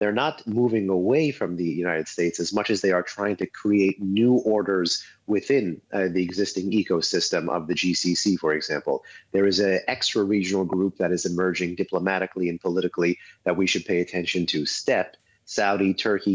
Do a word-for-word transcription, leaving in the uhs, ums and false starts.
they're not moving away from the United States as much as they are trying to create new orders within uh, the existing ecosystem of the G C C, for example. There is an extra regional group that is emerging diplomatically and politically that we should pay attention to. STEP, Saudi, Turkey,